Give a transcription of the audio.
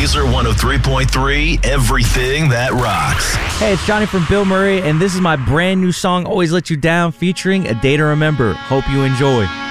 Laser 103.3, everything that rocks. Hey, it's Johnny from Bill Murray, and this is my brand new song, Always Let You Down, featuring A Day to Remember. Hope you enjoy.